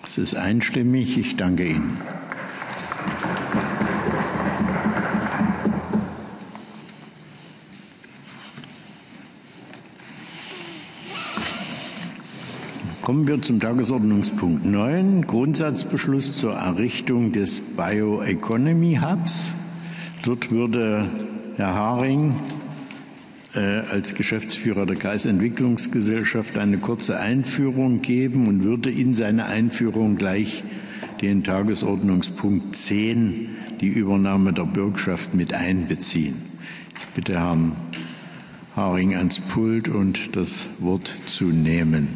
Es ist einstimmig. Ich danke Ihnen. Kommen wir zum Tagesordnungspunkt 9, Grundsatzbeschluss zur Errichtung des Bioeconomy Hubs. Dort würde Herr Haring als Geschäftsführer der Kreisentwicklungsgesellschaft eine kurze Einführung geben und würde in seine Einführung gleich den Tagesordnungspunkt 10, die Übernahme der Bürgschaft, mit einbeziehen. Ich bitte Herrn Haring ans Pult und das Wort zu nehmen.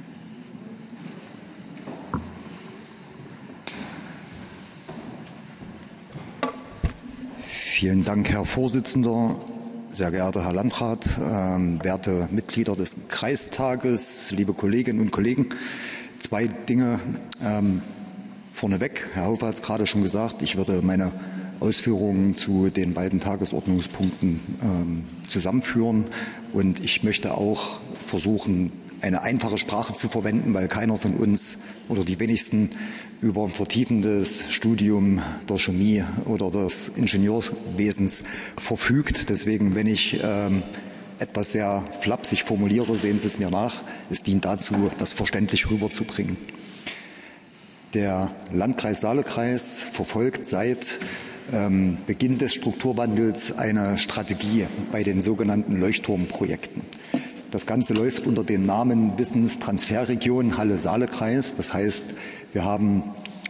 Vielen Dank, Herr Vorsitzender, sehr geehrter Herr Landrat, werte Mitglieder des Kreistages, liebe Kolleginnen und Kollegen. Zwei Dinge vorneweg. Herr Hofer hat es gerade schon gesagt, ich würde meine Ausführungen zu den beiden Tagesordnungspunkten zusammenführen. Und ich möchte auch versuchen, eine einfache Sprache zu verwenden, weil keiner von uns oder die wenigsten über ein vertiefendes Studium der Chemie oder des Ingenieurwesens verfügt. Deswegen, wenn ich etwas sehr flapsig formuliere, sehen Sie es mir nach. Es dient dazu, das verständlich rüberzubringen. Der Landkreis Saale-Kreis verfolgt seit Beginn des Strukturwandels eine Strategie bei den sogenannten Leuchtturmprojekten. Das Ganze läuft unter dem Namen Wissenstransferregion Halle-Saale-Kreis. Das heißt, wir haben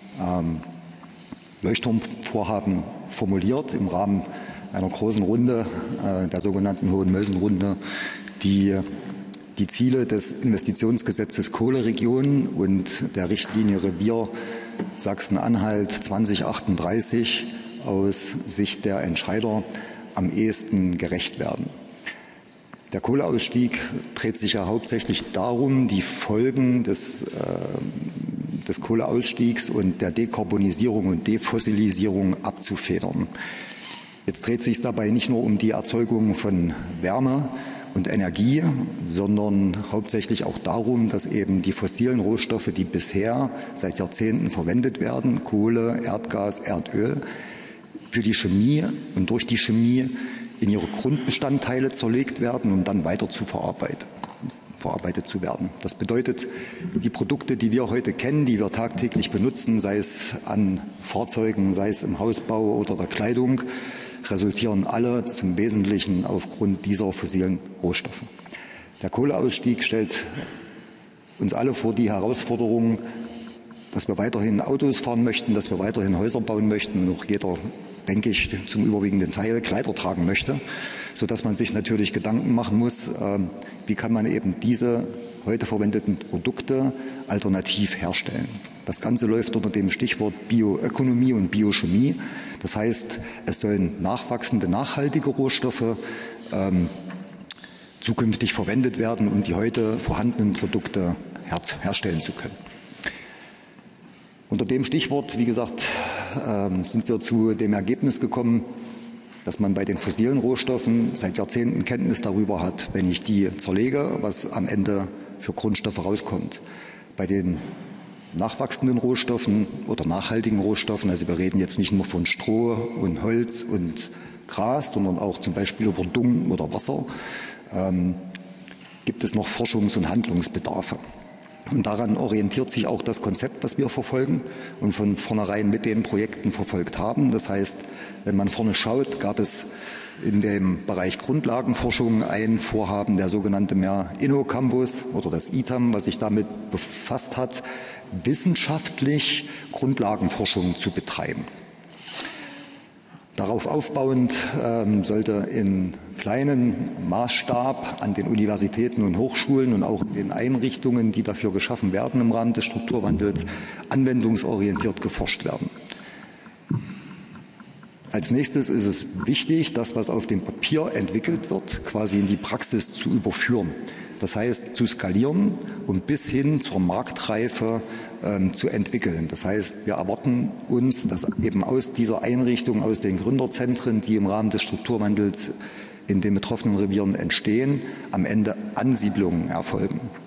Leuchtturmvorhaben formuliert im Rahmen einer großen Runde, der sogenannten Hohenmölsen-Runde, die Ziele des Investitionsgesetzes Kohleregion und der Richtlinie Revier Sachsen-Anhalt 2038 aus Sicht der Entscheider am ehesten gerecht werden. Der Kohleausstieg dreht sich ja hauptsächlich darum, die Folgen des Kohleausstiegs und der Dekarbonisierung und Defossilisierung abzufedern. Jetzt dreht es sich dabei nicht nur um die Erzeugung von Wärme und Energie, sondern hauptsächlich auch darum, dass eben die fossilen Rohstoffe, die bisher seit Jahrzehnten verwendet werden, Kohle, Erdgas, Erdöl, für die Chemie und durch die Chemie in ihre Grundbestandteile zerlegt werden, um dann weiter verarbeitet zu werden. Das bedeutet, die Produkte, die wir heute kennen, die wir tagtäglich benutzen, sei es an Fahrzeugen, sei es im Hausbau oder der Kleidung, resultieren alle zum Wesentlichen aufgrund dieser fossilen Rohstoffe. Der Kohleausstieg stellt uns alle vor die Herausforderung, dass wir weiterhin Autos fahren möchten, dass wir weiterhin Häuser bauen möchten und auch jeder, denke ich, zum überwiegenden Teil Kleider tragen möchte, sodass man sich natürlich Gedanken machen muss, wie kann man eben diese heute verwendeten Produkte alternativ herstellen. Das Ganze läuft unter dem Stichwort Bioökonomie und Biochemie. Das heißt, es sollen nachwachsende, nachhaltige Rohstoffe zukünftig verwendet werden, um die heute vorhandenen Produkte herstellen zu können. Unter dem Stichwort, wie gesagt, sind wir zu dem Ergebnis gekommen, dass man bei den fossilen Rohstoffen seit Jahrzehnten Kenntnis darüber hat, wenn ich die zerlege, was am Ende für Grundstoffe rauskommt. Bei den nachwachsenden Rohstoffen oder nachhaltigen Rohstoffen, also wir reden jetzt nicht nur von Stroh und Holz und Gras, sondern auch zum Beispiel über Dung oder Wasser, gibt es noch Forschungs- und Handlungsbedarfe. Und daran orientiert sich auch das Konzept, das wir verfolgen und von vornherein mit den Projekten verfolgt haben. Das heißt, wenn man vorne schaut, gab es in dem Bereich Grundlagenforschung ein Vorhaben, der sogenannte Mehr-Inno-Campus oder das ITAM, was sich damit befasst hat, wissenschaftlich Grundlagenforschung zu betreiben. Darauf aufbauend sollte in kleinem Maßstab an den Universitäten und Hochschulen und auch in den Einrichtungen, die dafür geschaffen werden im Rahmen des Strukturwandels, anwendungsorientiert geforscht werden. Als nächstes ist es wichtig, das, was auf dem Papier entwickelt wird, quasi in die Praxis zu überführen. Das heißt, zu skalieren und bis hin zur Marktreife zu entwickeln. Das heißt, wir erwarten uns, dass eben aus dieser Einrichtung, aus den Gründerzentren, die im Rahmen des Strukturwandels in den betroffenen Revieren entstehen, am Ende Ansiedlungen erfolgen.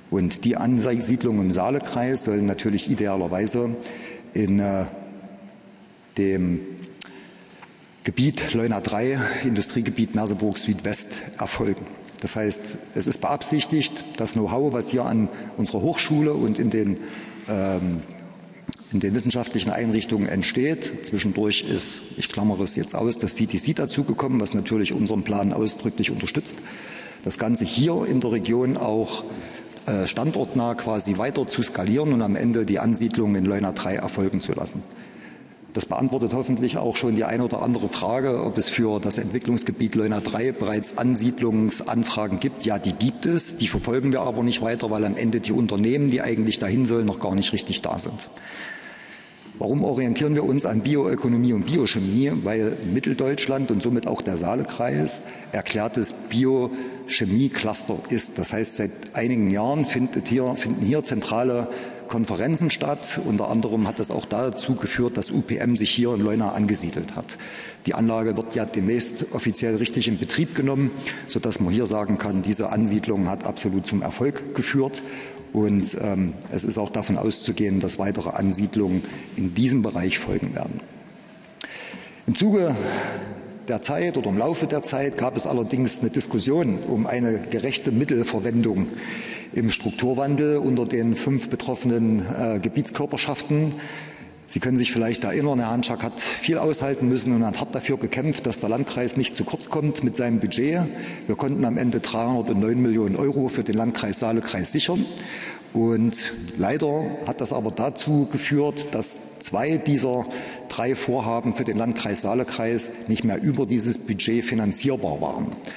Und die Ansiedlungen im Saalekreis sollen natürlich idealerweise in dem Gebiet Leuna 3, Industriegebiet Merseburg Südwest, erfolgen. Das heißt, es ist beabsichtigt, das Know-how, was hier an unserer Hochschule und in den wissenschaftlichen Einrichtungen entsteht. Zwischendurch ist, ich klammere es jetzt aus, das CTC dazugekommen, was natürlich unseren Plan ausdrücklich unterstützt. Das Ganze hier in der Region auch standortnah quasi weiter zu skalieren und am Ende die Ansiedlung in Leuna 3 erfolgen zu lassen. Das beantwortet hoffentlich auch schon die eine oder andere Frage, ob es für das Entwicklungsgebiet Leuna 3 bereits Ansiedlungsanfragen gibt. Ja, die gibt es, die verfolgen wir aber nicht weiter, weil am Ende die Unternehmen, die eigentlich dahin sollen, noch gar nicht richtig da sind. Warum orientieren wir uns an Bioökonomie und Biochemie? Weil Mitteldeutschland und somit auch der Saalekreis erklärtes Biochemie-Cluster ist. Das heißt, seit einigen Jahren finden hier zentrale Konferenzen statt. Unter anderem hat das auch dazu geführt, dass UPM sich hier in Leuna angesiedelt hat. Die Anlage wird ja demnächst offiziell richtig in Betrieb genommen, sodass man hier sagen kann, diese Ansiedlung hat absolut zum Erfolg geführt. Und es ist auch davon auszugehen, dass weitere Ansiedlungen in diesem Bereich folgen werden. Im Zuge der Zeit oder im Laufe der Zeit gab es allerdings eine Diskussion um eine gerechte Mittelverwendung im Strukturwandel unter den 5 betroffenen Gebietskörperschaften. Sie können sich vielleicht erinnern, Herr Hanschak hat viel aushalten müssen und hat hart dafür gekämpft, dass der Landkreis nicht zu kurz kommt mit seinem Budget. Wir konnten am Ende 309 Millionen € für den Landkreis Saalekreis sichern. Und leider hat das aber dazu geführt, dass 2 dieser 3 Vorhaben für den Landkreis Saalekreis nicht mehr über dieses Budget finanzierbar waren.